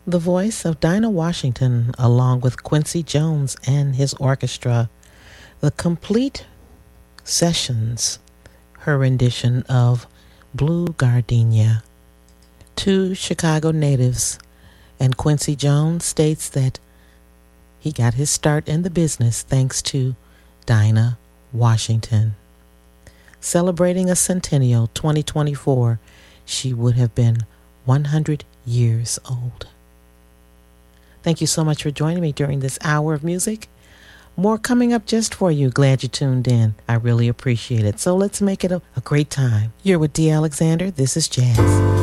The voice of Dinah Washington, along with Quincy Jones and his orchestra, the complete sessions, her rendition of Blue Gardenia. Two Chicago natives, and Quincy Jones states that he got his start in the business thanks to Dinah Washington. Celebrating a centennial 2024, she would have been 100 years old. Thank you so much for joining me during this hour of music. More coming up just for you. Glad you tuned in. I really appreciate it. So let's make it a great time. You're with D. Alexander. This is Jazz.